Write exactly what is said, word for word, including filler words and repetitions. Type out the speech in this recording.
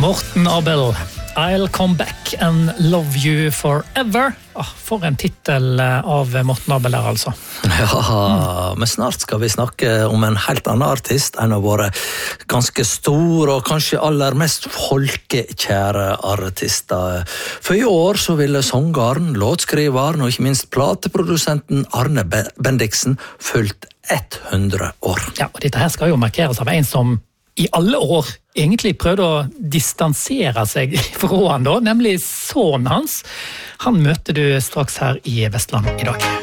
Morten Abel, I'll come back and love you forever. Ah, for en titel av Morten Abel der altså. Ja, mm. men snart skal vi snakke om en helt annen artist, en av våre ganske store og kanskje aller mest folkekjære artister. For i år så ville sangeren, låtskriveren og ikke minst plateprodusenten Arne Bendiksen fylt hundre år. Ja, og dette her skal jo markeres av en som i alle år egentlig prøvde å distansere seg fra han da, nemlig sønnen hans. Han møter du straks her i Vestland i dag.